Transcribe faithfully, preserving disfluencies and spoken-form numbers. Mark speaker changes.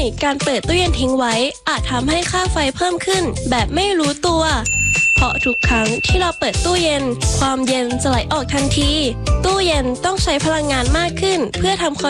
Speaker 1: การเปิดตู้เย็นทิ้งไว้อาจทำให้ค่าไฟเพิ่มขึ้นแบบไม่รู้ตัวเพราะทุกครั้งที่เราเปิดตู้เย็นความเย็นจะไหลออกทันทีตู้เย็นต้องใช้พลังงานมากขึ้นเพื่อทำความ